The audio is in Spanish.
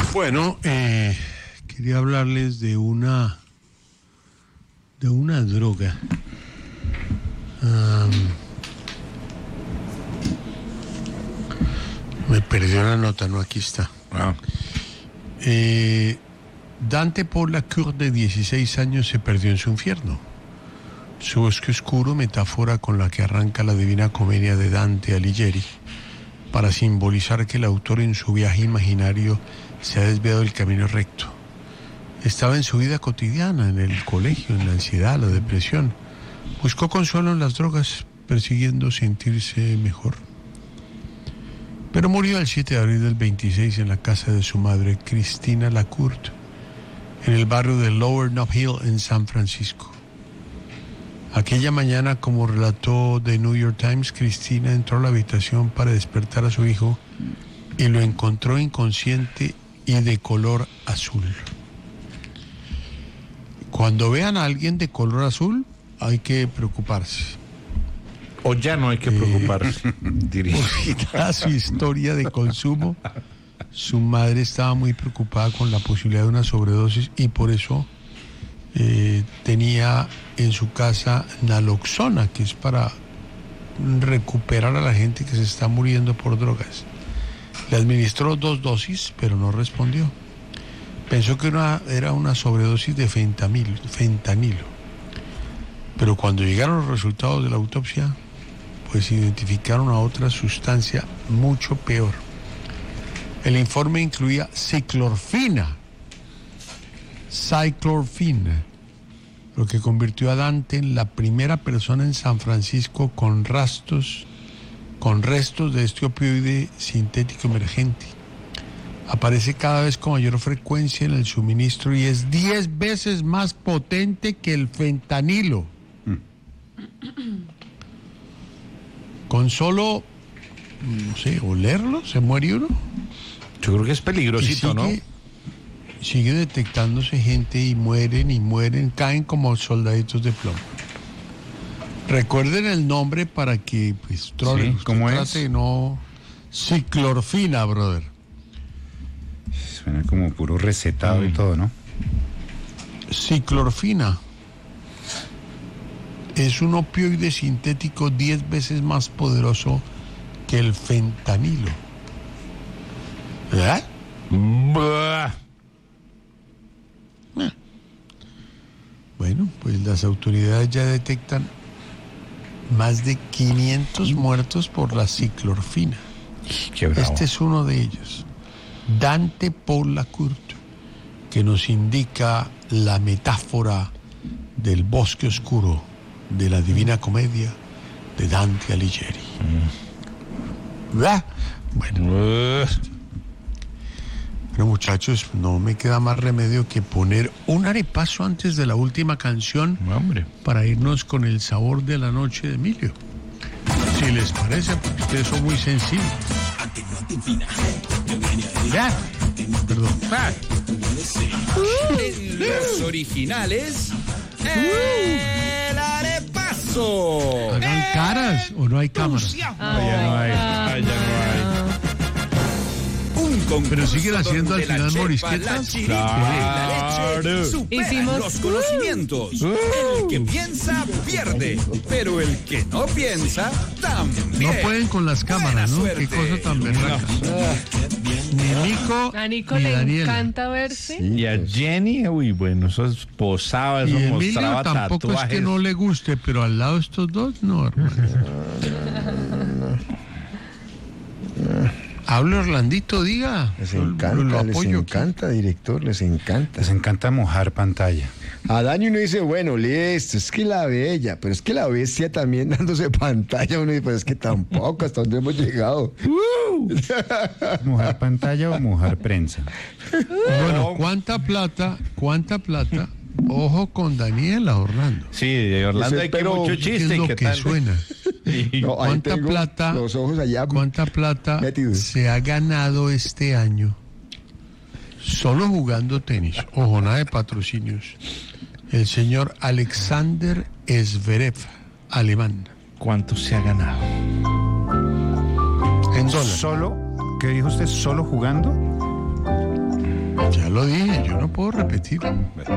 Bueno, quería hablarles de una droga. Me perdió la nota, no, aquí está. Dante Paul Lacour, de 16 años, se perdió en su infierno. Su bosque oscuro, metáfora con la que arranca la Divina Comedia de Dante Alighieri, para simbolizar que el autor en su viaje imaginario se ha desviado del camino recto. Estaba en su vida cotidiana, en el colegio, en la ansiedad, la depresión. Buscó consuelo en las drogas, persiguiendo sentirse mejor. Pero murió el 7 de abril del 26 en la casa de su madre, Cristina Lacour, en el barrio de Lower Nob Hill, en San Francisco. Aquella mañana, como relató The New York Times, Cristina entró a la habitación para despertar a su hijo y lo encontró inconsciente y de color azul. Cuando vean a alguien de color azul, hay que preocuparse. O ya no hay que preocuparse. Porque dada su historia de consumo, su madre estaba muy preocupada con la posibilidad de una sobredosis y por eso tenía en su casa naloxona, que es para recuperar a la gente que se está muriendo por drogas. Le administró 2 dosis, pero no respondió. Pensó que era una sobredosis de fentanilo. Pero cuando llegaron los resultados de la autopsia, pues identificaron a otra sustancia mucho peor. El informe incluía ciclorfina, lo que convirtió a Dante en la primera persona en San Francisco con restos de este opioide sintético emergente. Aparece cada vez con mayor frecuencia en el suministro y es 10 veces más potente que el fentanilo. Con solo, no sé, olerlo, se muere uno. Yo creo que es peligrosito, ¿no? Sigue detectándose gente y mueren, caen como soldaditos de plomo. Recuerden el nombre para que, pues, ¿cómo es? No, ciclorfina, brother. Suena como puro recetado y todo, ¿no? Ciclorfina es un opioide sintético 10 veces más poderoso que el fentanilo. ¿Verdad? Bueno, pues las autoridades ya detectan más de 500 muertos por la ciclorfina. Qué bravo. Este es uno de ellos, Dante Paul Lacour, que nos indica la metáfora del bosque oscuro de la Divina Comedia de Dante Alighieri. ¿Verdad? Bueno, muchachos, no me queda más remedio que poner un arepaso antes de la última canción, para irnos con el sabor de la noche de Emilio. Si les parece, porque ustedes son muy sensibles. ¿Ya? Perdón. Los originales, el arepaso. ¿Hagan caras o no hay cámaras? Ya no hay. Pero siguen haciendo al final morisquetas. Claro. Hicimos los conocimientos. El que piensa pierde, pero el que no piensa también. No pueden con las cámaras, ¿no? Qué cosa tan berraca. Ni Nico, a Nico ni le Daniela. encanta verse. Y a Jenny, uy, bueno, eso es posaba, eso Y Emilio mostraba tampoco tatuajes. es que no le guste, pero al lado de estos dos, no, hermano. Hable Orlandito, diga. Les Yo encanta, lo apoyo aquí. director, les encanta. Les encanta mojar pantalla. A Dani uno dice, bueno, listo, es que la bella, pero es que la bestia también dándose pantalla, uno dice, pues es que tampoco, hasta dónde hemos llegado. ¿Mojar pantalla o mojar prensa? Bueno, ¿cuánta plata? Ojo con Daniela, Orlando. Sí, de Orlando Ese hay que pero, mucho ¿Qué chiste. es lo ¿Qué que tal? suena? No, ahí ¿Cuánta tengo plata? los ojos allá. ¿Cuánta plata metidos. se ha ganado este año solo jugando tenis? Ojo, nada de patrocinios. El señor Alexander Zverev, alemán. ¿Cuánto se ha ganado? En dólares. ¿Solo? ¿Qué dijo usted? ¿Solo jugando? Ya lo dije, yo no puedo repetir.